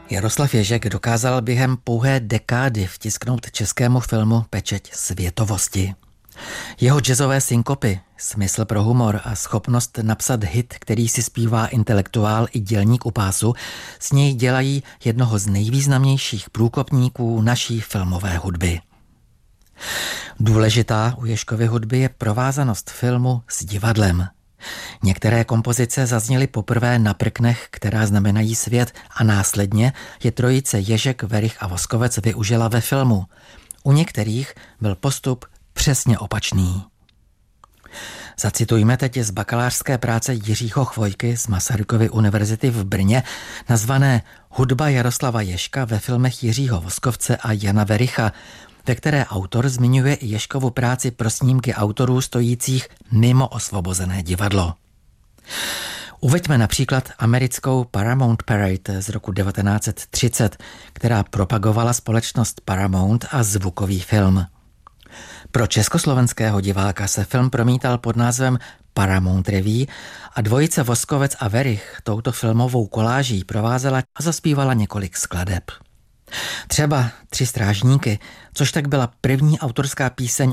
Jaroslav Ježek dokázal během pouhé dekády vtisknout českému filmu pečeť světovosti. Jeho jazzové synkopy, smysl pro humor a schopnost napsat hit, který si zpívá intelektuál i dělník u pásu, z něj dělají jednoho z nejvýznamnějších průkopníků naší filmové hudby. Důležitá u Ježkovy hudby je provázanost filmu s divadlem. Některé kompozice zazněly poprvé na prknech, která znamenají svět, a následně je trojice Ježek, Werich a Voskovec využila ve filmu. U některých byl postup přesně opačný. Zacitujme teď z bakalářské práce Jiřího Chvojky z Masarykovy univerzity v Brně, nazvané Hudba Jaroslava Ježka ve filmech Jiřího Voskovce a Jana Wericha, ve které autor zmiňuje i Ježkovu práci pro snímky autorů stojících mimo osvobozené divadlo. Uveďme například americkou Paramount Parade z roku 1930, která propagovala společnost Paramount a zvukový film. Pro československého diváka se film promítal pod názvem Paramount Revue a dvojice Voskovec a Werich touto filmovou koláží provázela a zaspívala několik skladeb. Třeba Tři strážníky, což tak byla první autorská píseň